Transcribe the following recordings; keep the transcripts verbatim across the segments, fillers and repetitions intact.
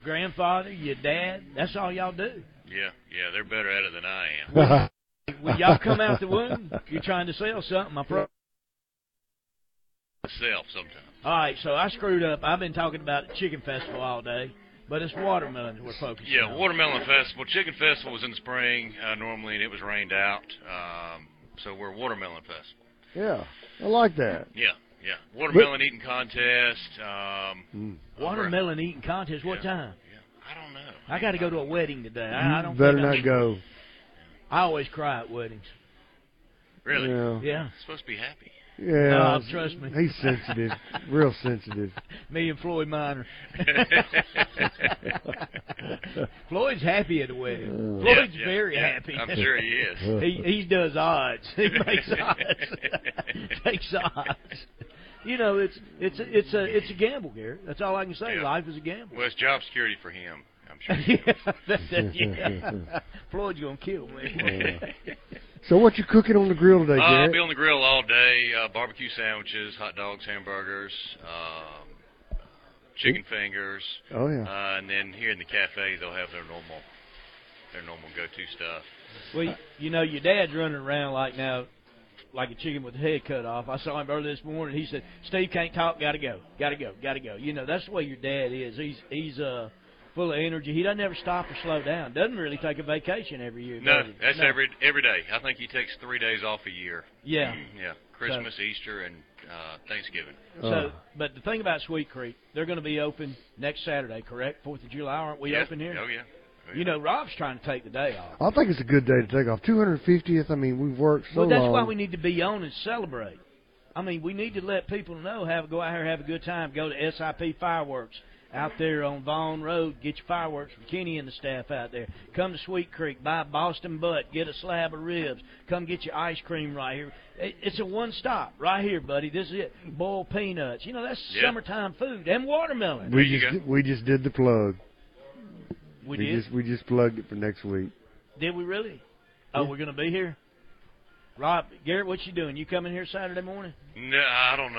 grandfather, your dad. That's all y'all do. Yeah, yeah, they're better at it than I am. When y'all come out the womb, you're trying to sell something. I pro- Self sometimes. All right, so I screwed up. I've been talking about the chicken festival all day, but it's watermelon we're focusing Yeah, on. watermelon festival. Chicken festival was in the spring uh, normally, and it was rained out. Um, so we're watermelon festival. Yeah, I like that. Yeah, yeah. Watermelon but, eating contest. Um, mm. Watermelon eating contest. What yeah, time? Yeah, I don't know. I got to go to a wedding today. I, I don't. Better think not I, go. I always cry at weddings. Really? Yeah. Yeah. It's supposed to be happy. Yeah, uh, trust me. He's sensitive, real sensitive. Me and Floyd Minor. Floyd's happy at the wedding. Uh, Floyd's yeah, yeah, very yeah. happy. I'm sure he is. he he does odds. He makes odds. Takes odds. You know, it's it's a, it's a it's a gamble, Garrett. That's all I can say. Yeah. Life is a gamble. Well, it's job security for him. I'm sure. yeah, that, that, yeah. Floyd's gonna kill me. Uh, so what you cooking on the grill today, uh, Garrett? I'll be on the grill all day. Uh, barbecue sandwiches, hot dogs, hamburgers, um, chicken fingers. Oh yeah. Uh, and then here in the cafe, they'll have their normal, their normal go-to stuff. Well, you know, your dad's running around like now, like a chicken with the head cut off. I saw him earlier this morning. He said, "Steve can't talk. Got to go. Got to go. Got to go." You know, that's the way your dad is. He's he's uh. full of energy. He doesn't ever stop or slow down. Doesn't really take a vacation every year. No, does he? that's no. every every day. I think he takes three days off a year. Yeah. Yeah. Christmas, so, Easter, and uh, Thanksgiving. So, uh, but the thing about Sweet Creek, they're going to be open next Saturday, correct? Fourth of July, aren't we yeah. open here? Oh yeah. Oh, yeah. You know, Rob's trying to take the day off. I think it's a good day to take off. two hundred fiftieth. I mean, we've worked so long. Well, that's long. why we need to be on and celebrate. I mean, we need to let people know, have go out here, have a good time, go to S I P Fireworks. Out there on Vaughn Road, get your fireworks from Kenny and the staff out there. Come to Sweet Creek, buy Boston Butt, get a slab of ribs. Come get your ice cream right here. It's a one-stop right here, buddy. This is it. Boiled peanuts. You know, that's yeah. summertime food. And watermelon. We just we just did the plug. We, we did? Just, we just plugged it for next week. Did we really? Oh, yeah. We're going to be here? Rob, Garrett, what you doing? You coming here Saturday morning? No, I don't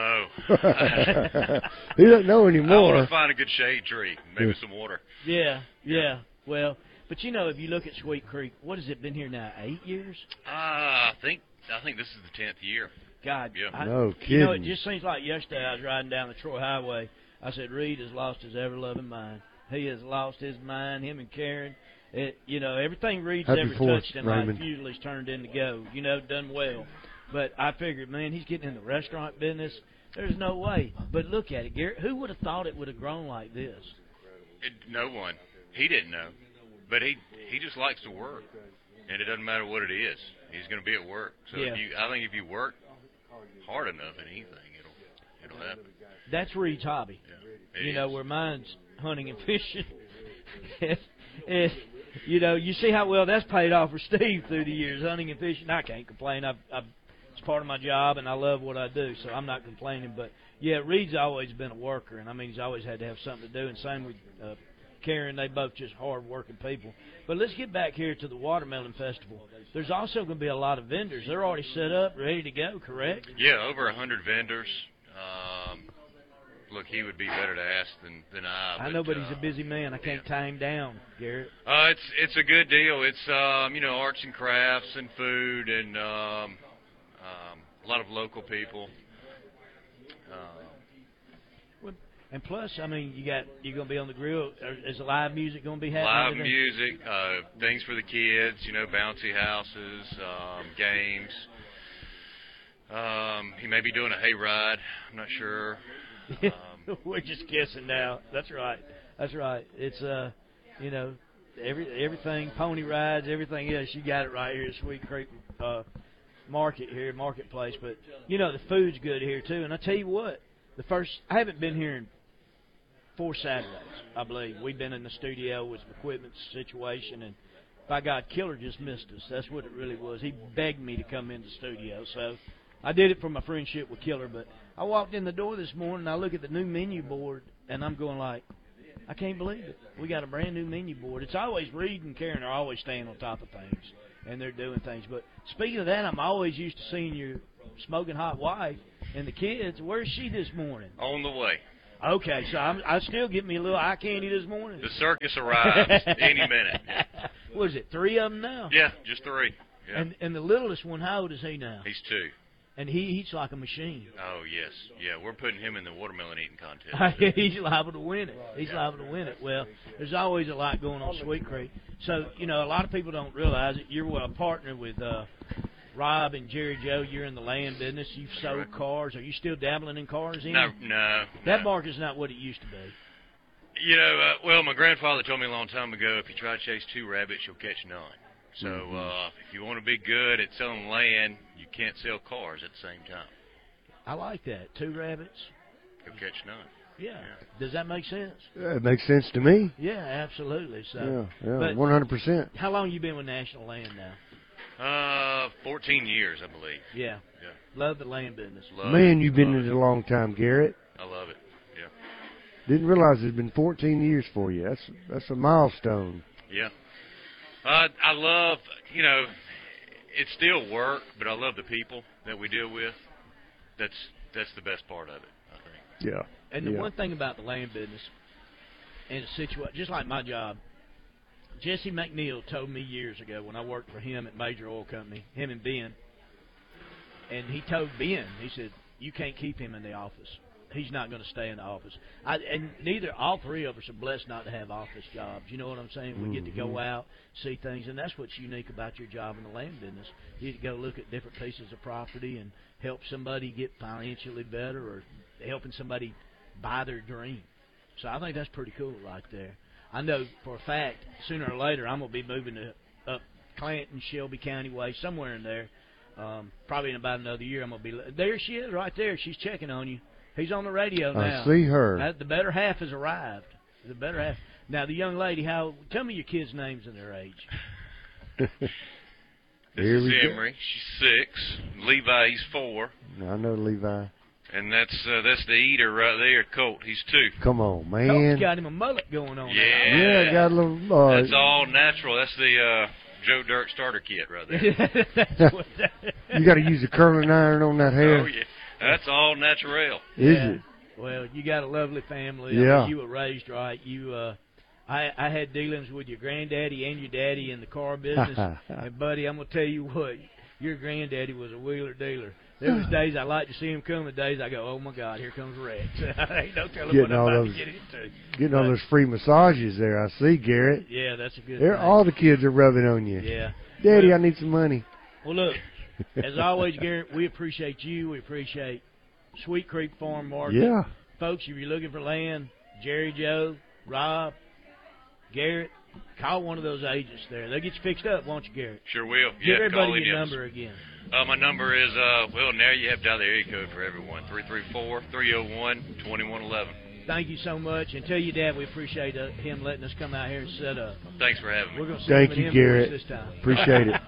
know. He doesn't know anymore. I want to find a good shade tree, maybe some water. Yeah, yeah. Well, but you know, if you look at Sweet Creek, what has it been here now? Eight years? Uh, I think I think this is the tenth year. God, yeah. I, no kidding. You know, it just seems like yesterday I was riding down the Troy Highway. I said, Reed has lost his ever-loving mind. He has lost his mind. Him and Karen. It, you know, everything Reed's Happy ever fourth, touched in Raymond. life usually's turned into gold. You know, done well. But I figured, man, he's getting in the restaurant business. There's no way. But look at it, Garrett. Who would have thought it would have grown like this? It, no one. He didn't know. But he he just likes to work. And it doesn't matter what it is. He's going to be at work. So yeah. if you, I think if you work hard enough in anything, it'll it'll happen. That's Reed's hobby. Yeah, you is. know, where mine's hunting and fishing. and, and, you know, you see how well that's paid off for Steve through the years, hunting and fishing. I can't complain. I've, I've, it's part of my job, and I love what I do, so I'm not complaining. But, yeah, Reed's always been a worker, and, I mean, he's always had to have something to do, and same with uh, Karen. They both just hard-working people. But let's get back here to the Watermelon Festival. There's also going to be a lot of vendors. They're already set up, ready to go, correct? Yeah, over one hundred vendors. Um, look, he would be better to ask than, than I. I but, know, but uh, he's a busy man. I can't yeah. tie him down, Garrett. Uh, it's it's a good deal. It's um, you know, arts and crafts and food and um, um, a lot of local people. Uh, And plus, I mean, you got you're going to be on the grill. Is the live music going to be happening? live today? music, uh, things for the kids. You know, bouncy houses, um, games. Um, he may be doing a hayride. I'm not sure. Um, We're just guessing now. That's right. That's right. It's uh, you know, every everything, pony rides, everything else. You got it right here at Sweet Creek uh, Market here, Marketplace. But you know, the food's good here too. And I tell you what, the first I haven't been here in four Saturdays, I believe. We've been in the studio with some equipment situation, and by God, Killer just missed us. That's what it really was. He begged me to come in the studio, so I did it for my friendship with Killer. But I walked in the door this morning, and I look at the new menu board, and I'm going like, I can't believe it. We got a brand new menu board. It's always Reed and Karen are always staying on top of things, and they're doing things. But speaking of that, I'm always used to seeing your smoking hot wife and the kids. Where's she this morning? on the way. Okay, so I'm, I still get me a little eye candy this morning. The circus arrives any minute. What is it, three of them now? Yeah, just three. Yeah. And and the littlest one, how old is he now? He's two. And he eats like a machine. Oh, yes. Yeah, we're putting him in the watermelon eating contest. He's liable to win it. He's liable to win it. Well, there's always a lot going on Sweet Creek. So, you know, a lot of people don't realize it. You're a partner with uh, Rob and Jerry Joe. You're in the land business. You've sold Right. cars. Are you still dabbling in cars? Ian? No, no. That no. market's not what it used to be. You know, uh, well, my grandfather told me a long time ago, if you try to chase two rabbits, you'll catch none. So Mm-hmm. uh, if you want to be good at selling land, you can't sell cars at the same time. I like that. Two rabbits. You'll catch none. Yeah. Does that make sense? It makes sense to me. Yeah, absolutely. So, Yeah, yeah, but one hundred percent. how long you been with National Land now? Uh, fourteen years, I believe. Yeah. Yeah. Love the land business. Love Man, it. you've been Love in it. it a long time, Garrett. I love it. Yeah. Didn't realize it's been fourteen years for you. That's that's a milestone. Yeah. Uh, I love, you know, it's still work, but I love the people that we deal with. That's that's the best part of it, I think. Yeah. And the yeah. one thing about the land business, and a situa- just like my job, Jesse McNeil told me years ago when I worked for him at Major Oil Company, him and Ben, and he told Ben, he said, you can't keep him in the office. He's not going to stay in the office. I, and neither, all three of us are blessed not to have office jobs. You know what I'm saying? We get to go out, see things, and that's what's unique about your job in the land business. You get to go look at different pieces of property and help somebody get financially better or helping somebody buy their dream. So I think that's pretty cool right there. I know for a fact, sooner or later, I'm going to be moving to up Clanton, Shelby County way, somewhere in there. Um, probably in about another year, I'm going to be – there she is right there. She's checking on you. He's on the radio now. I see her. That, the better half has arrived. The better half. Now, the young lady, how? Tell me your kids' names and their age. This Here is we go. Emery. She's six. Levi, he's four. I know Levi. And that's uh, that's the eater right there, Colt. He's two. Come on, Coach man. got him a mullet going on. Yeah. Yeah, got a little. Uh, That's all natural. That's the uh, Joe Dirt starter kit right there. That's what that, you got to use a curling iron on that hair. Oh, yeah. That's all natural. Is yeah. it? Well, you got a lovely family. Yeah. I mean, you were raised right. You, uh, I, I had dealings with your granddaddy and your daddy in the car business. And, buddy, I'm going to tell you what, your granddaddy was a wheeler dealer. There was days I like to see him come, and days I go, oh, my God, here comes Rex. Ain't no telling Getting what I'm all about those- to get into. Getting all those free massages there, I see, Garrett. Yeah, that's a good They're, thing. all the kids are rubbing on you. Yeah. Daddy, Well- I need some money. Well, look, as always, Garrett, we appreciate you. We appreciate Sweet Creek Farm Market. Yeah. Folks, if you're looking for land, Jerry Joe, Rob, Garrett, call one of those agents there. They'll get you fixed up, won't you, Garrett? Sure will. Give Yeah, call everybody in, your yes. number again. Uh, my number is, uh, well, now you have dial the area code for everyone, three three four, three oh one, two one one one. Thank you so much. And tell your dad we appreciate uh, him letting us come out here and set up. Thanks for having me. We're going to Thank send you, him an invoice Garrett. this time. Appreciate it.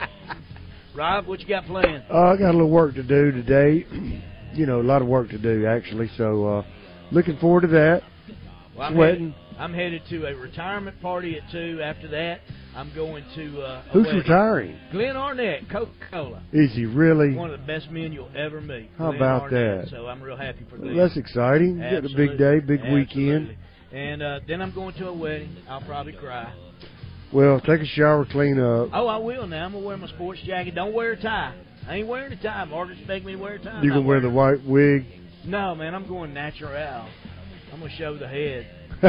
Rob, what you got planned? Uh, I got a little work to do today. You know, a lot of work to do, actually. So, uh, looking forward to that. Well, I'm Sweating. Headed, I'm headed to a retirement party at two. After that, I'm going to uh, a Who's wedding. retiring? Glenn Arnett, Coca-Cola. Is he really? One of the best men you'll ever meet. How Glenn about Arnett. that? So I'm real happy for Well, Glenn. that's exciting. You got a big day, big Absolutely. weekend. And uh, then I'm going to a wedding. I'll probably cry. Well, take a shower, clean up. Oh, I will now. I'm going to wear my sports jacket. Don't wear a tie. I ain't wearing a tie. Margaret's begging me to wear a tie. You can wear the white wig. No, man, I'm going natural. I'm going to show the head.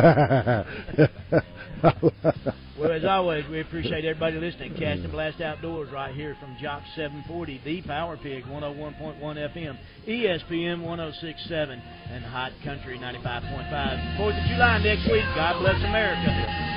Well, as always, we appreciate everybody listening. Cast and Blast Outdoors right here from Jock seven forty, the Power Pig, one oh one point one F M, E S P N one oh six point seven, and Hot Country ninety-five point five. fourth of July next week. God bless America.